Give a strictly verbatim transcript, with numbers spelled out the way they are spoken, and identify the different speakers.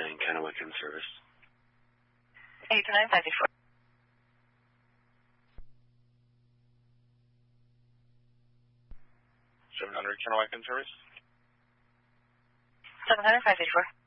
Speaker 1: nine Kennewick in service.
Speaker 2: eight nine five eight four.
Speaker 3: seven hundred Kennewick in service.
Speaker 2: seven hundred five eight four.